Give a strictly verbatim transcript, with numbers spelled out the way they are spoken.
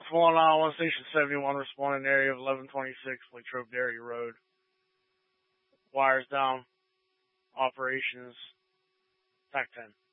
one nine one Station seventy-one responding area of eleven twenty-six Latrobe Dairy Road. Wires down. Operations. T A C ten.